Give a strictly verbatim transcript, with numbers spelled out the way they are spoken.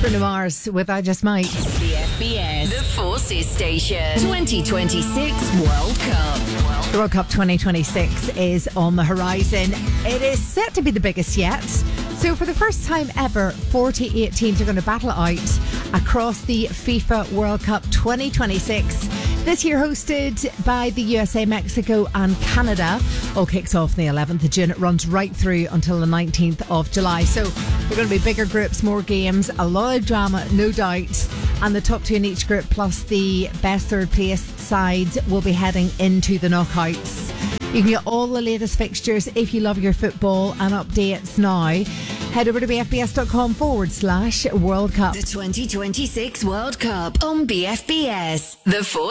Bruno Mars with I Just Might. B F B S, the Forces Station. twenty twenty-six World Cup. The World Cup twenty twenty-six is on the horizon. It is set to be the biggest yet. So for the first time ever, forty-eight teams are going to battle out across the FIFA World Cup twenty twenty-six. This year hosted by the U S A, Mexico and Canada. All kicks off on the eleventh of June. It runs right through until the nineteenth of July. So there are going to be bigger groups, more games, a lot of drama, no doubt. And the top two in each group plus the best third place sides will be heading into the knockouts. You can get all the latest fixtures if you love your football and updates now. Head over to bfbs.com forward slash World Cup. The twenty twenty-six World Cup on B F B S. The Forces